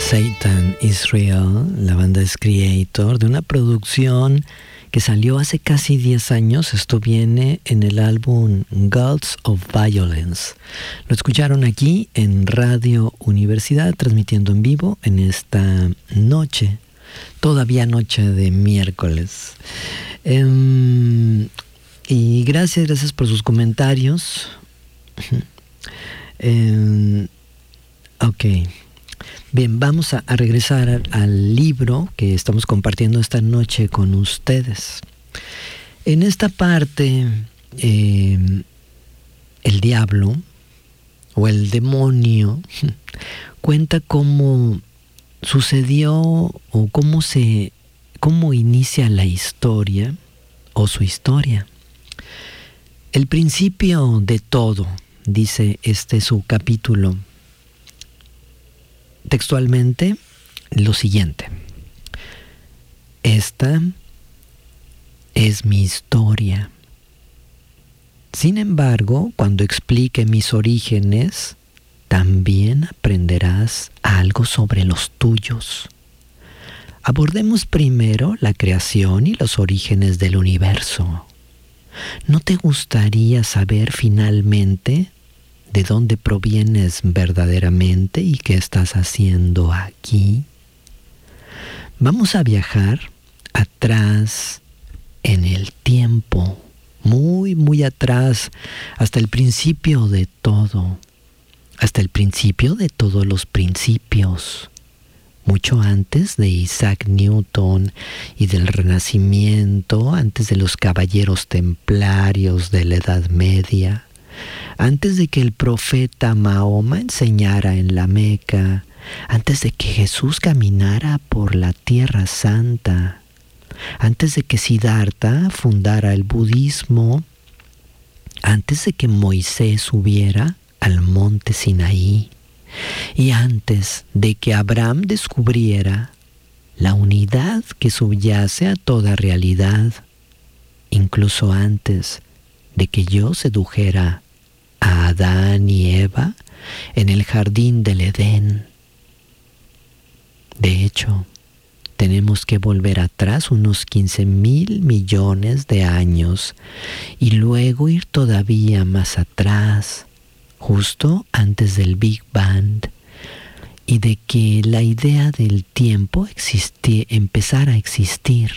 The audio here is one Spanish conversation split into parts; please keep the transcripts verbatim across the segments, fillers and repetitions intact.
Satan is Real, la banda es Creator, de una producción que salió hace casi diez años. Esto viene en el álbum Gods of Violence. Lo escucharon aquí en Radio Universidad, transmitiendo en vivo en esta noche, todavía noche de miércoles. Um, y gracias, gracias por sus comentarios. um, ok. Bien, vamos a, a regresar al, al libro que estamos compartiendo esta noche con ustedes. En esta parte, eh, el diablo o el demonio cuenta cómo sucedió o cómo se, cómo inicia la historia o su historia. El principio de todo, dice este su capítulo. Textualmente, lo siguiente: esta es mi historia. Sin embargo, cuando explique mis orígenes, también aprenderás algo sobre los tuyos. Abordemos primero la creación y los orígenes del universo. ¿No te gustaría saber finalmente de dónde provienes verdaderamente y qué estás haciendo aquí? Vamos a viajar atrás en el tiempo, muy, muy atrás, hasta el principio de todo, hasta el principio de todos los principios, mucho antes de Isaac Newton y del Renacimiento, antes de los caballeros templarios de la Edad Media, antes de que el profeta Mahoma enseñara en la Meca, antes de que Jesús caminara por la Tierra Santa, antes de que Siddhartha fundara el budismo, antes de que Moisés subiera al monte Sinaí, y antes de que Abraham descubriera la unidad que subyace a toda realidad, incluso antes de que yo sedujera a Adán y Eva en el jardín del Edén. De hecho, tenemos que volver atrás unos quince mil millones de años y luego ir todavía más atrás, justo antes del Big Bang, y de que la idea del tiempo existi- empezara a existir.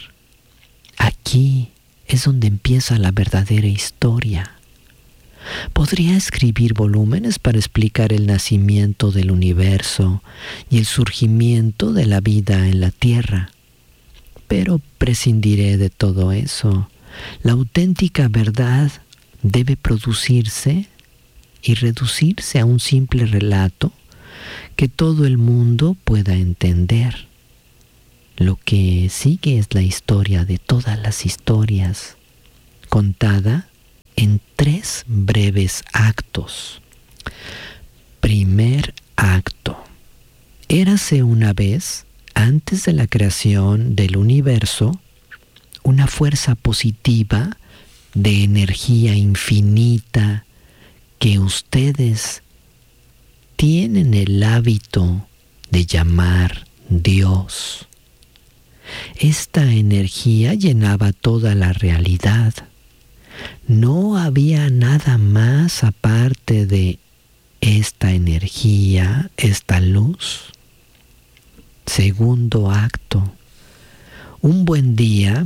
Aquí es donde empieza la verdadera historia. Podría escribir volúmenes para explicar el nacimiento del universo y el surgimiento de la vida en la Tierra, pero prescindiré de todo eso. La auténtica verdad debe producirse y reducirse a un simple relato que todo el mundo pueda entender. Lo que sigue es la historia de todas las historias, contada en tres breves actos. Primer acto. Érase una vez, antes de la creación del universo, una fuerza positiva de energía infinita que ustedes tienen el hábito de llamar Dios. Esta energía llenaba toda la realidad. No había nada más aparte de esta energía, esta luz. Segundo acto. Un buen día,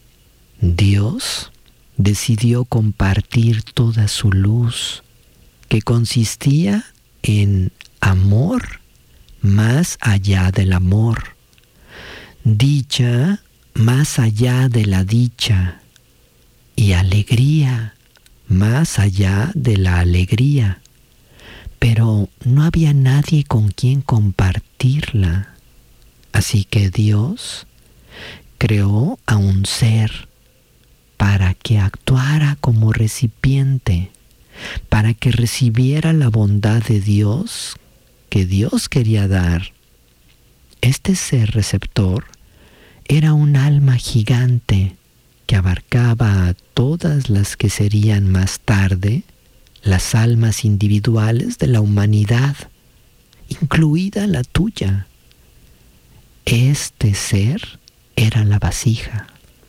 Dios decidió compartir toda su luz, que consistía en amor más allá del amor, dicha más allá de la dicha, y alegría más allá de la alegría. Pero no había nadie con quien compartirla. Así que Dios creó a un ser para que actuara como recipiente, para que recibiera la bondad de Dios que Dios quería dar. Este ser receptor era un alma gigante que abarcaba a todas las que serían más tarde las almas individuales de la humanidad, incluida la tuya, Este ser era la vasija.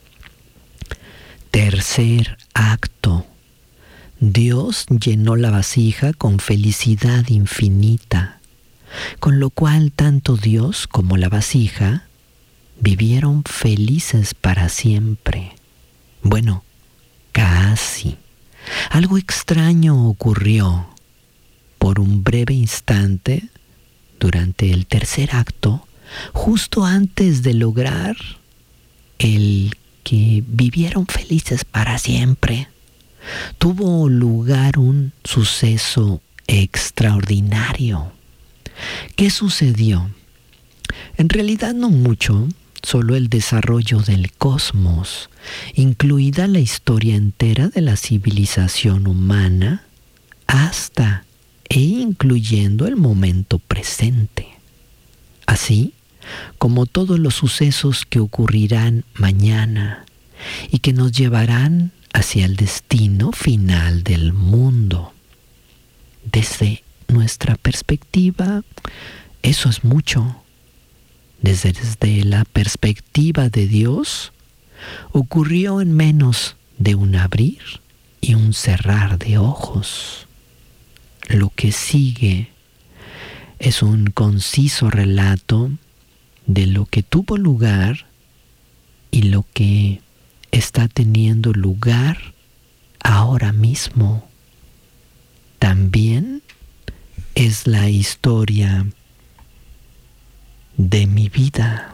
Tercer acto. Dios llenó la vasija con felicidad infinita, con lo cual tanto Dios como la vasija vivieron felices para siempre. Bueno, casi. Algo extraño ocurrió. Por un breve instante, durante el tercer acto, justo antes de lograr el que vivieron felices para siempre, tuvo lugar un suceso extraordinario. ¿Qué sucedió? En realidad no mucho, solo el desarrollo del cosmos, incluida la historia entera de la civilización humana, hasta e incluyendo el momento presente. Así como todos los sucesos que ocurrirán mañana y que nos llevarán hacia el destino final del mundo. Desde nuestra perspectiva, eso es mucho. Desde, desde la perspectiva de Dios, ocurrió en menos de un abrir y un cerrar de ojos. Lo que sigue es un conciso relato de lo que tuvo lugar y lo que está teniendo lugar ahora mismo. También es la historia de mi vida.